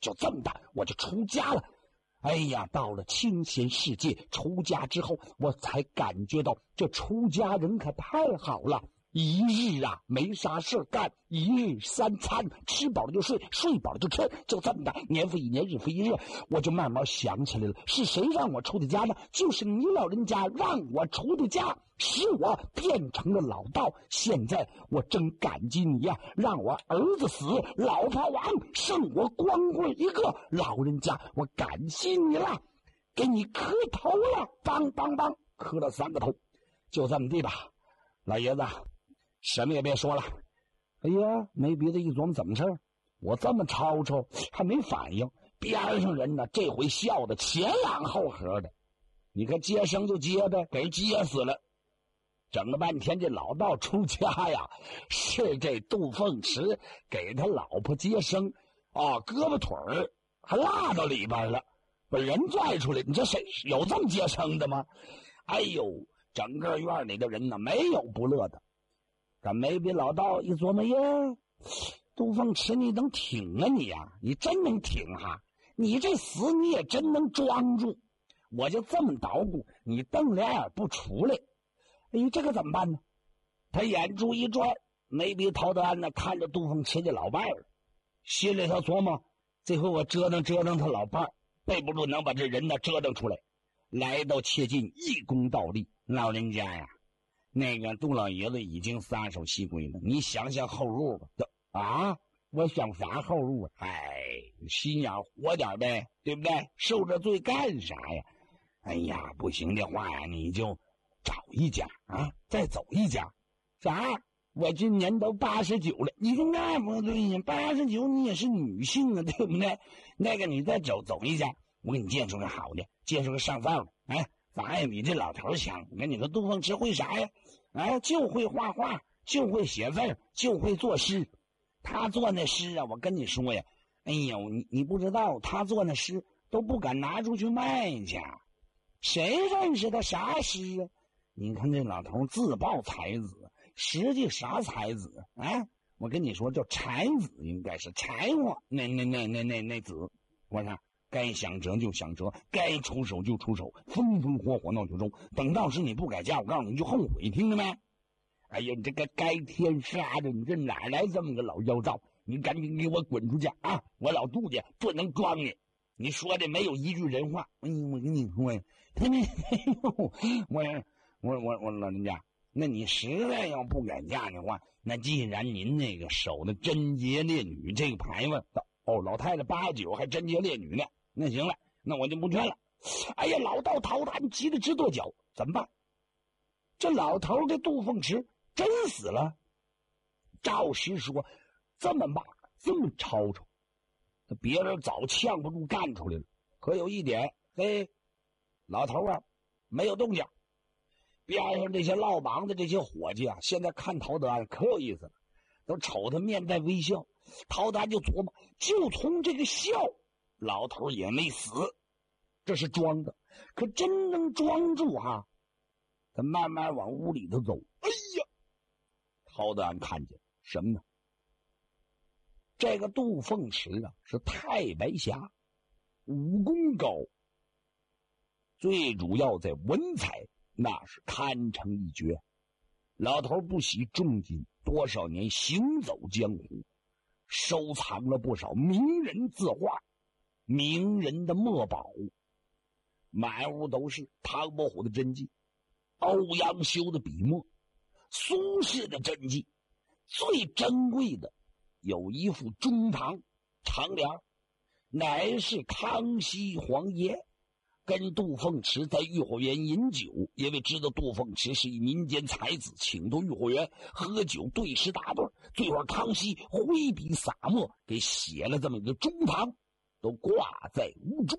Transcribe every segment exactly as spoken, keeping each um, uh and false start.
就这么的，我就出家了。哎呀，到了清闲世界，出家之后，我才感觉到这出家人可太好了。一日啊没啥事干，一日三餐，吃饱了就睡，睡饱了就吃，就这么的，年复一年，日复一日。我就慢慢想起来了，是谁让我出的家呢？就是你老人家让我出的家，使我变成了老道。现在我真感激你呀、啊，让我儿子死，老婆亡，剩我光棍一个。老人家，我感激你了，给你磕头了，梆梆梆，磕了三个头。就这么地吧，老爷子。什么也别说了。哎呀，没别的一琢磨，怎么事儿？我这么吵吵还没反应，边上人呢这回笑得前仰后合的。你看接生就接呗，给人接死了。整了半天这老道出家呀，是这杜凤池给他老婆接生啊，胳膊腿儿还落到里边了，把人拽出来。你这谁有这么接生的吗？哎呦，整个院里的人呢没有不乐的。咱没比老道一琢磨呀，杜凤池你能挺啊你呀、啊，你真能挺哈！你这死你也真能装住，我就这么捣鼓，你瞪俩眼不出来。哎呦，这个怎么办呢？他眼珠一转，没比陶德安呢看着杜凤池的老伴儿，心里头琢磨：这回我折腾折腾他老伴儿，背不住能把这人呢折腾出来。来到切近，一躬倒立，老人家呀。那个杜老爷子已经撒手西归了，你想想后路吧。啊，我想啥后路啊？哎，心眼活点呗，对不对？受这罪干啥呀？哎呀，不行的话呀，你就找一家啊，再走一家。啥？我今年都八十九了。你说那不对呀，八十九你也是女性啊，对不对？那个你再走走一家，我给你介绍个好的，介绍个上灶的。哎。咋也比这老头强。你看你说杜凤池会啥呀？哎，就会画画，就会写字，就会作诗。他做那诗啊，我跟你说呀，哎呦，你你不知道，他做那诗都不敢拿出去卖去。谁认识他啥诗啊？你看这老头自报才子，实际啥才子啊？我跟你说，叫才子，应该是柴火那那那那那那子。我说。该想折就想折，该出手就出手，风风火火闹九州。等到时你不改嫁，我告诉你，你就后悔，听着没？哎呀，你这个该天杀的，你这哪来这么个老妖道？你赶紧给我滚出去啊！我老杜家不能装你。你说的没有一句人话。哎呦，我跟你说呀，他没有，我我我我老人家，那你实在要不改嫁的话，那既然您那个守的贞洁烈女这个牌子，哦，老太太八十九还贞洁烈女呢。那行了，那我就不劝了。哎呀，老道陶丹急得直跺脚，怎么办？这老头这杜凤池真死了。照实说，这么骂，这么吵吵，别人早呛不住干出来了。可有一点，嘿，老头啊，没有动静。边上这些落榜的这些伙计啊，现在看陶德安可有意思了，都瞅他面带微笑。陶德安就琢磨，就从这个笑。老头也没死，这是装的，可真能装住哈。他慢慢往屋里头走。哎呀，陶德安看见什么呢？这个杜凤池啊，是太白侠，武功高，最主要在文采那是堪称一绝。老头不惜重金，多少年行走江湖，收藏了不少名人字画。名人的墨宝，满屋都是唐伯虎的真迹，欧阳修的笔墨，苏轼的真迹。最珍贵的有一副中堂长联，乃是康熙皇爷跟杜凤池在御火园饮酒，因为知道杜凤池是一民间才子，请到御火园喝酒对诗打对，最后康熙挥笔洒墨给写了这么一个中堂，都挂在屋中。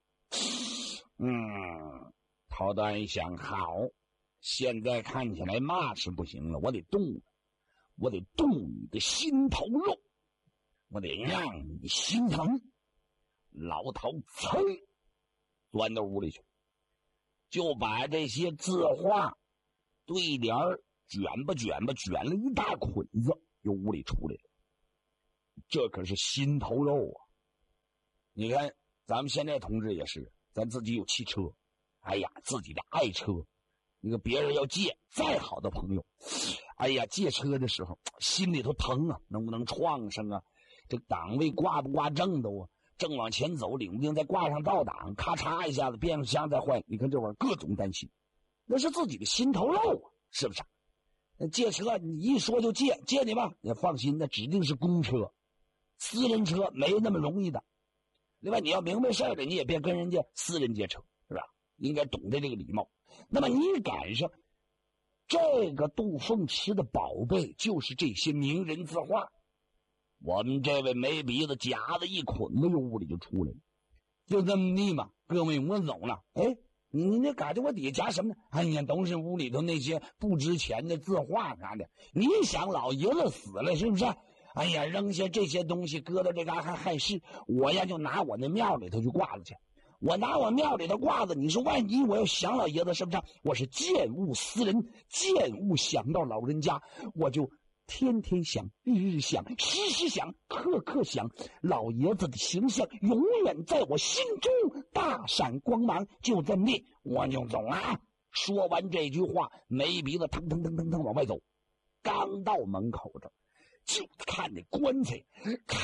嗯，陶德安想，好，现在看起来骂是不行了，我得动了，我得动你的心头肉，我得让你心疼。老头噌钻到屋里去，就把这些字画对联卷吧卷吧卷了一大捆子，由屋里出来了。这可是心头肉啊！ 你看咱们现在同志也是，咱自己有汽车，哎呀，自己的爱车，那个别人要借，再好的朋友，哎呀，借车的时候心里头疼啊，能不能撞上啊？这档位挂不挂正都啊？正往前走，领不领再挂上倒档，咔嚓一下子变速箱再坏，你看这玩意儿各种担心，那是自己的心头肉啊，是不是？那借车你一说就借，借你吧，你放心，那指定是公车，私人车没那么容易的。另外你要明白事儿的，你也别跟人家私人借车，是吧？应该懂得这个礼貌。那么你赶上这个杜凤池的宝贝就是这些名人字画。我们这位没鼻子夹子一捆子由屋里就出来了，就这么地嘛。各位我走了，哎，你那嘎达我底下夹什么呢？哎呀，都是屋里头那些不值钱的字画啥的。你想老爷子死了是不是？哎呀，扔下这些东西搁到这嘎还害事，我呀就拿我那庙里头去挂着去。我拿我庙里的挂子，你说万一我要想老爷子是不是？我是见物思人，见物想到老人家，我就天天想，日日想，时时想，刻刻想，老爷子的形象永远在我心中大闪光芒。就这么地，我就走了。说完这句话，没鼻子腾腾腾腾腾往外走，刚到门口这，就看那棺材，咔，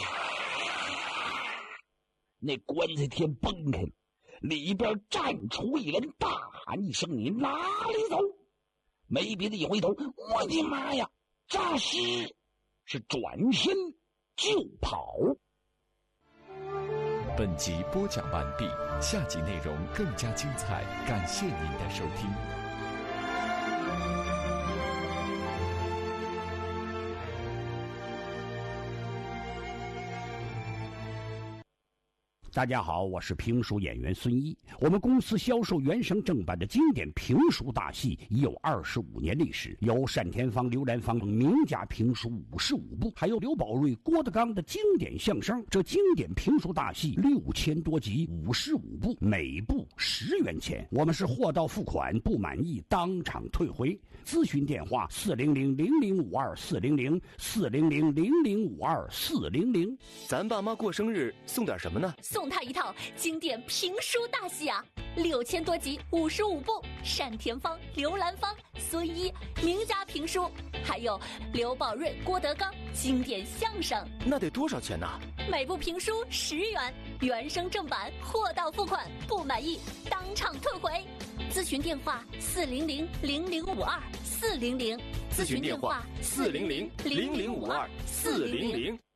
那棺材天崩开了，里边站出一人，大喊一声：“你哪里走？”没鼻子一回头，我的妈呀！诈尸是转身就跑。 本集播讲完毕，下集内容更加精彩，感谢您的收听。 大家好，我是评书演员孙一。我们公司销售原声正版的经典评书大戏已有二十五年历史，有单田芳、刘兰芳名家评书五十五部，还有刘宝瑞、郭德纲的经典相声。这经典评书大戏六千多集，五十五部，每部十元钱。我们是货到付款，不满意当场退回。咨询电话：四零零零零五二四零零四零零零零五二四零零。 咱爸妈过生日送点什么呢？ 送他一套经典评书大戏啊，六千多集，五十五部，单田芳、刘兰芳、孙一名家评书，还有刘宝瑞、郭德纲经典相声。 那得多少钱呢？ 每部评书十元，原声正版，货到付款，不满意当场退回。咨询电话：四零零零零五二四零零。 咨询电话：四零零零零五二四零零。